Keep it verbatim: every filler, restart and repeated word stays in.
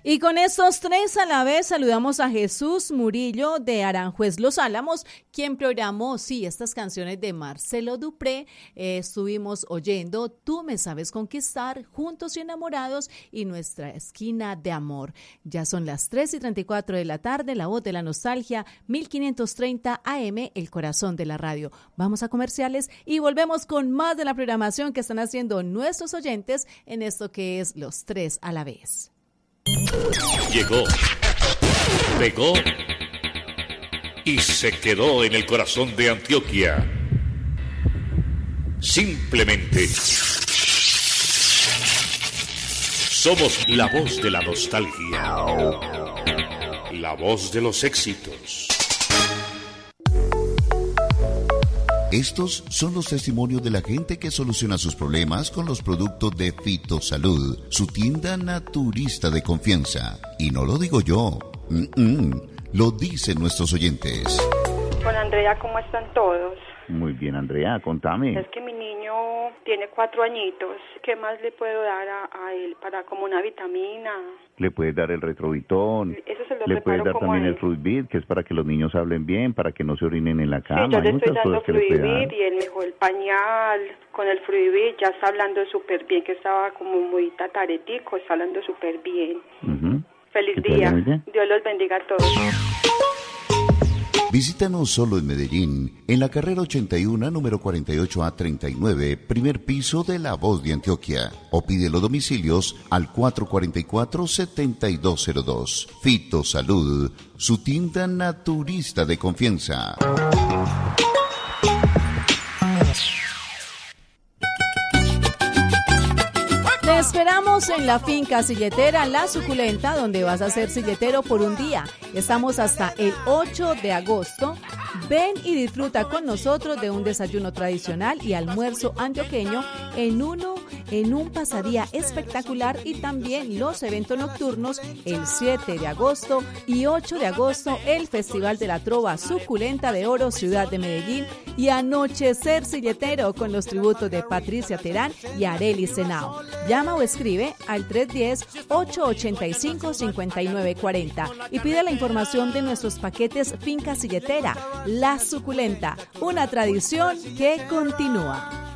Y con estos tres a la vez saludamos a Jesús Murillo de Aranjuez Los Álamos, quien programó, sí, estas canciones de Marcelo Dupré. Eh, estuvimos oyendo Tú me sabes conquistar, Juntos y enamorados y Nuestra esquina de amor. Ya son las tres y treinta y cuatro de la tarde, La Voz de la Nostalgia, mil quinientos treinta A M, el corazón de la radio. Vamos a comerciales y volvemos con más de la programación que están haciendo nuestros oyentes en esto que es Los Tres a la Vez. Llegó, pegó y se quedó en el corazón de Antioquia. Simplemente somos la voz de la nostalgia, la voz de los éxitos. Estos son los testimonios de la gente que soluciona sus problemas con los productos de Fitosalud, su tienda naturista de confianza. Y no lo digo yo, Mm-mm. lo dicen nuestros oyentes. Con Andrea, ¿cómo están todos? Muy bien, Andrea, contame. Es que mi niño tiene cuatro añitos. ¿Qué más le puedo dar a, a él para como una vitamina? Le puedes dar el retrovitón. Eso se lo Le puedes dar también el Fruitbit, que es para que los niños hablen bien, para que no se orinen en la cama. Sí, yo le Hay estoy muchas dando cosas que le puedes dar. Fruitbit y él me dejó el pañal con el Fruitbit. Ya está hablando súper bien, que estaba como muy tataretico, está hablando súper bien. Uh-huh. Feliz ¿Que te día. vaya muy bien? Dios los bendiga a todos. Visítanos solo en Medellín, en la carrera ochenta y uno, número cuarenta y ocho A treinta y nueve, primer piso de La Voz de Antioquia. O pide los domicilios al cuatro cuatro cuatro, siete dos cero dos. Fitosalud, su tienda naturista de confianza. Te esperamos en la finca silletera La Suculenta, donde vas a ser silletero por un día. Estamos hasta el ocho de agosto. Ven y disfruta con nosotros de un desayuno tradicional y almuerzo antioqueño en uno en un pasadía espectacular, y también los eventos nocturnos el siete de agosto y ocho de agosto, el Festival de la Trova Suculenta de Oro, Ciudad de Medellín, y Anochecer Silletero con los tributos de Patricia Terán y Arely Senao. Llama o escribe al tres uno cero, ocho ocho cinco, cinco nueve cuatro cero y pide la información de nuestros paquetes Finca Silletera La Suculenta, una tradición que continúa.